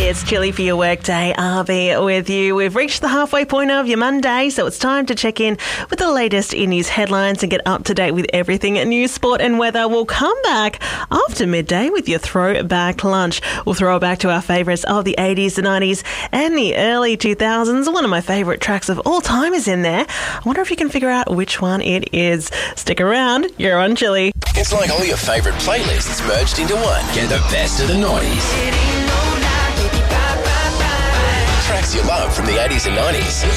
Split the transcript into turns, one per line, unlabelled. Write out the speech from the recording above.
It's Chilly for your workday. I'll be with you. We've reached the halfway point of your Monday, so it's time to check in with the latest in news headlines and get up to date with everything at news, sport and weather. We'll come back after midday with your throwback lunch. We'll throw it back to our favourites of the 80s, the 90s and the early 2000s. One of my favourite tracks of all time is in there. I wonder if you can figure out which one it is. Stick around. You're on Chilly.
It's like all your favourite playlists merged into one. Get the best of the 90s. Tracks you love from the 80s and 90s.